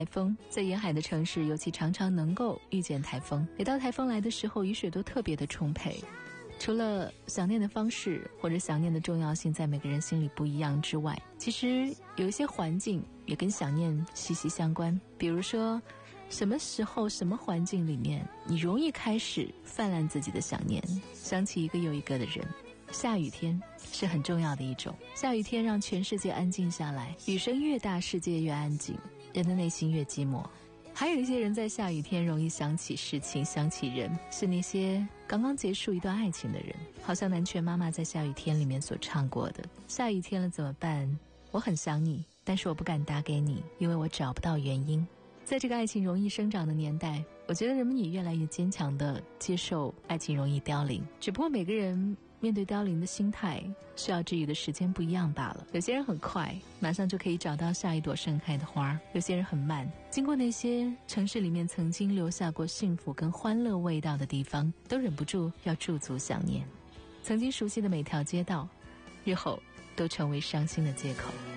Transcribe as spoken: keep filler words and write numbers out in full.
台风在沿海的城市尤其常常能够遇见台风，每到台风来的时候，雨水都特别的充沛。除了想念的方式或者想念的重要性在每个人心里不一样之外，其实有一些环境也跟想念息息相关。比如说什么时候什么环境里面你容易开始泛滥自己的想念，想起一个又一个的人。下雨天是很重要的一种，下雨天让全世界安静下来，雨声越大世界越安静，人的内心越寂寞。还有一些人在下雨天容易想起事情想起人，是那些刚刚结束一段爱情的人，好像南拳妈妈在下雨天里面所唱过的，下雨天了怎么办，我很想你，但是我不敢打给你，因为我找不到原因。在这个爱情容易生长的年代，我觉得人们也越来越坚强地接受爱情容易凋零，只不过每个人面对凋零的心态需要治愈的时间不一样罢了。有些人很快马上就可以找到下一朵盛开的花，有些人很慢，经过那些城市里面曾经留下过幸福跟欢乐味道的地方，都忍不住要驻足想念。曾经熟悉的每条街道，日后都成为伤心的借口。